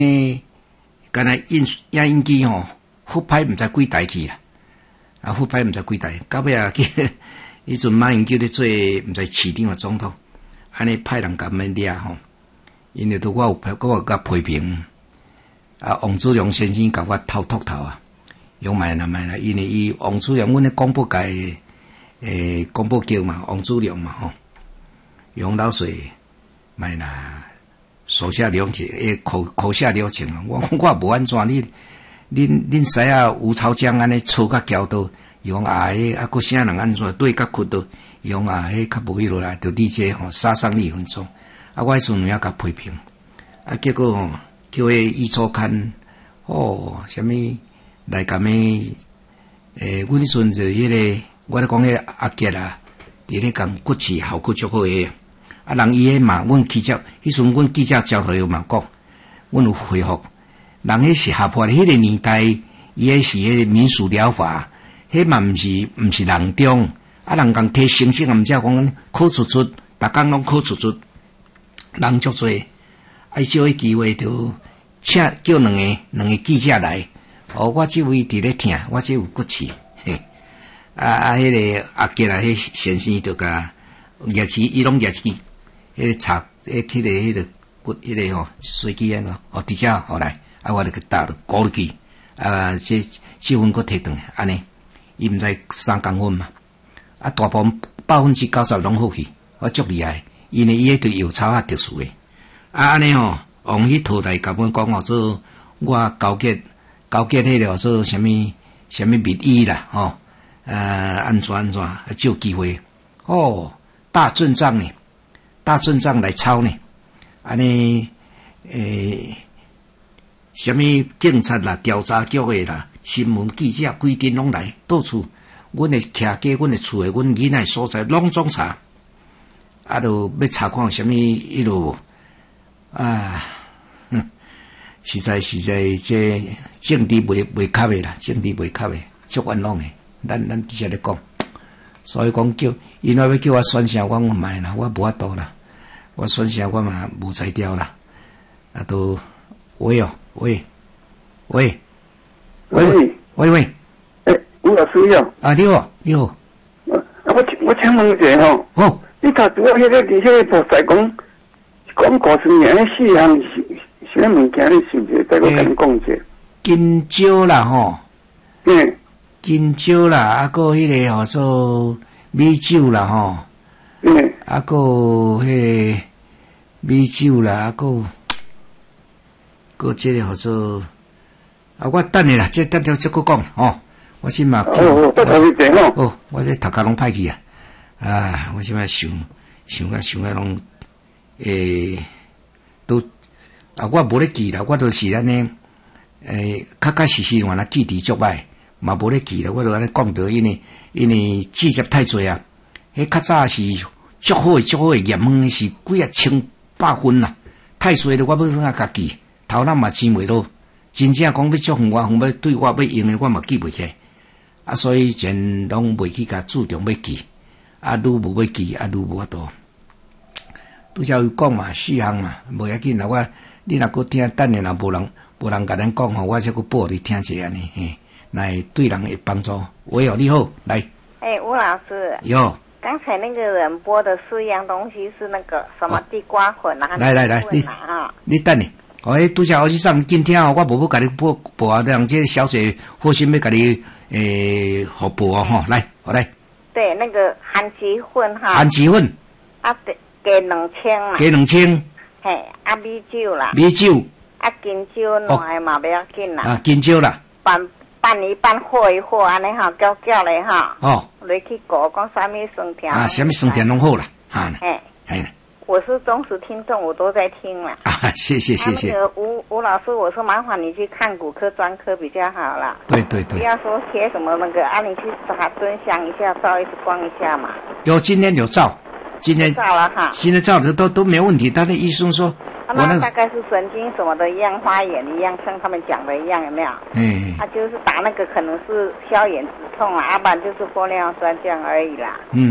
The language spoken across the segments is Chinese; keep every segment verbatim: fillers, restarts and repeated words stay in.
诶，刚才印影印机吼，复拍毋知几台去啦，啊，复拍毋知几台，到尾啊，去迄阵马英九咧做毋知市长啊总统，安尼派人甲阮掠吼，因为都我有我有甲批评，啊，王祖良先生甲我偷秃头啊，用买啦买啦，因为伊王祖良，阮咧广播界诶广播叫嘛，王祖良嘛吼，用老水买啦。手下留情，诶，口口下留情啊！我讲我无安怎，你恁恁师啊吴朝江安尼粗甲交刀，伊讲啊，迄啊个啥人安怎对甲屈刀，伊讲啊，迄较无迄落来，就你这吼杀伤力很重。啊，我迄阵也甲批评，啊，结果吼叫迄一周刊，哦，啥物来甲咩？诶，阮迄阵就迄、那个，我咧讲迄阿杰啊，伫咧讲骨气效果足好诶。啊，人伊迄嘛，阮记者，迄阵阮记者交头有嘛讲，阮有回复，人迄是下坡，迄个年代，伊迄是迄个民俗疗法，迄嘛毋是毋是人中，啊，人共摕成绩，毋则讲考出出，逐工拢考出出，人足多，啊，少迄机会就请叫两个两个记者来，哦，我即位伫咧听，我即有骨气，嘿，啊啊，迄、那个阿杰啊，迄先生就甲热起，伊拢热起。迄个插，迄迄个迄个骨，迄个吼随机安咯，哦，直接后来，啊，我就去打了，鼓落去，啊，这这份佫摕转来，安尼，伊毋知三公分嘛，啊，大部分百分之九十拢好去，我足厉害，因为伊迄对药草啊特殊诶，啊，安尼吼，往迄套来甲阮讲吼，做我交结交结迄个做啥物啥物秘医啦，吼，呃，安怎安怎，就有机会，哦，大阵仗呢。大阵仗来抄呢，安尼诶，什么警察啦、调查局的啦、新闻记者规定拢来，到处，阮的徛家、阮的厝的、阮囡仔所在拢总查，啊，都要查看什么迄落啊，哼，实在实在这政治袂袂卡的啦，政治袂卡的，足冤枉的，咱咱直接咧讲。所以讲叫，因为要叫我选啥，我唔买啦，我无法度啦。我选啥我嘛无才调啦。啊都喂哦喂喂喂喂喂喂， 诶，吴老师哟。 啊你好你好。 啊我我请问一下吼。哦。你头拄啊迄个伫迄个菩萨讲讲五十年迄四项啥物件，你是毋是再我甲你讲者？ 金蕉啦吼。 嗯。 金蕉啦，啊个迄个吼做米酒啦吼， 嗯， 啊个迄个米酒啦，啊个个即个吼做啊，我等你啦，即等下即个讲吼，我先嘛。 哦哦，得头一点哦。 哦，我这头壳拢歹去啊，啊，我即摆想想啊想啊拢诶都啊，我无咧记啦，我都是安尼诶，确确实实原来记伫足歹。嘛无咧记啦，我就安尼讲到，因为因为记者太多啊，迄较早是足好诶足好诶，验问是几啊千百分啦，太多了，我要怎啊家记？头脑嘛记袂落，真正讲要足远我，要对我要用诶，我嘛记袂起，啊，所以全拢袂去甲注重要记，啊，愈无要记，啊，愈无法度。拄则有讲嘛，四项嘛，无要紧啦，我你若搁听，等下若无人无人甲咱讲吼，我则搁报你听者安尼嘿。来对人有帮助。喂哦，你好，来。 哎、欸，吴老师。 有。 刚才那个人播的四样东西是那个什么地瓜粉啊？ 来来来，你你等你。哦，迄拄则我去上今天哦，我无要甲你播播啊，让这小姐好心要甲你诶，互播哦吼，来，好来。 对，那个番薯粉哈。 番薯粉。 啊，加两千啦。 加两千。 嘿，啊米酒啦。 米酒。 啊金蕉烂的嘛不要紧啦。 啊金蕉啦。 拌拌一拌和一和，安尼哈，搅搅嘞哈。 哦。 落去搞，讲啥物酸甜。 啊，啥物酸甜拢好啦，哈。 嘿。 嘿。 我是忠实听众，我都在听啦。 啊，谢谢谢谢。 那个吴吴老师，我说麻烦你去看骨科专科比较好啦。 对对对。 不要说贴什么那个啊，你去查蹲想一下，照一次光一下嘛。 有，今天有照，今天照了哈。 今天照的都都没问题，但是医生说。 啊、那大概是神经什么的一样，发炎一样，像他们讲的一样，有没有？ 嗯。 他、啊、就是打那个可能是消炎止痛啊，要不然就是玻尿酸这样而已啦。 嗯嗯嗯。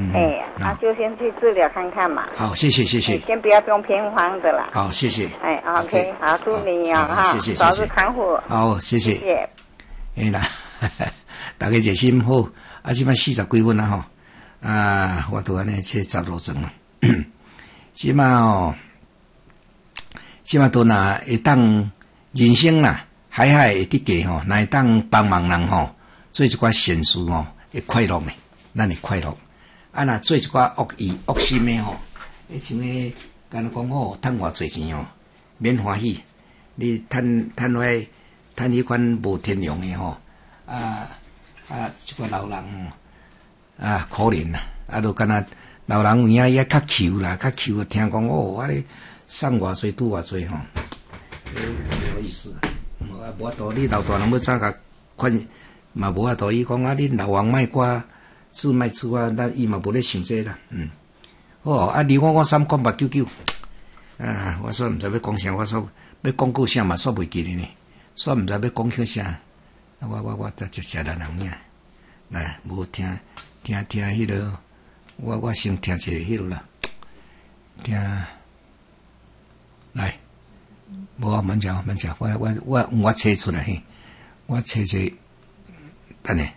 嗯， 哎，那就先去治疗看看嘛。 好，谢谢谢谢。 先不要用偏方的啦。 好，谢谢。 哎 ，OK，好，祝你哦哈， 谢谢谢谢， 早日康复。 好，谢谢。 谢谢。 哎啦，大家热心好，啊，即摆四十几分啦吼，啊，我都安尼切十路钟了，即摆哦，即摆都若会当人生啦，海海会得过吼，若会当帮忙人吼，做一寡善事吼，会快乐呢，咱会快乐。啊，若做一寡恶意恶心的吼，迄像个敢若讲哦，趁偌侪钱哦，免欢喜，你趁趁遐趁迄款无天良的吼，啊啊，即个老人啊可怜啦，啊，都敢若老人有影伊较求啦，较求，听讲哦，啊咧送偌侪拄偌侪吼，没有意思，无啊无法度，你老大人要怎甲款嘛无法度，伊讲啊，恁老王卖瓜。字卖字啊，咱伊嘛无咧想这啦，嗯，哦，啊，离我我三讲八九九，啊，我说毋知要讲啥，我说要讲句啥嘛，煞袂记哩呢，煞毋知要讲句啥，我我我再接下来人影，来，无听听听迄落，我我先听一下迄落啦，听，来，无啊，慢讲慢讲，我我我我找出来嘿，我找找，等下。